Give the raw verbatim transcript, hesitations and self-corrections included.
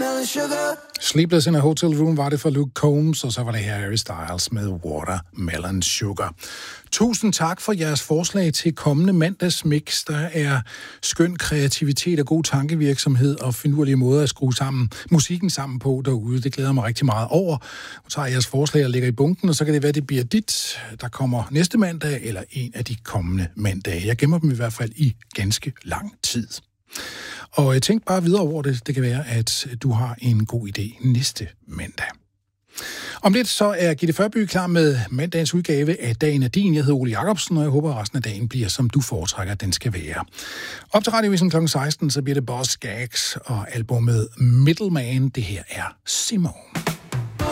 Sleepless in a Hotel Room var det for Luke Combs, og så var det her Harry Styles med Watermelon Sugar. Tusind tak for jeres forslag til kommende mandagsmix. Der er skøn kreativitet og god tankevirksomhed og finurlige måder at skrue sammen, musikken sammen på derude. Det glæder mig rigtig meget over. Nu tager jeg jeres forslag og lægger i bunken, og så kan det være, det bliver dit, der kommer næste mandag eller en af de kommende mandage. Jeg gemmer dem i hvert fald i ganske lang tid. Og jeg tænker bare videre over det. Det kan være, at du har en god idé næste mandag. Om lidt så er Gitte Førby klar med mandagens udgave af Dagen er din. Jeg hedder Ole Jacobsen, og jeg håber, at resten af dagen bliver, som du foretrækker, at den skal være. Op til Radiovisen klokken seksten, så bliver det Boss Gags og albumet Middleman. Det her er Simone.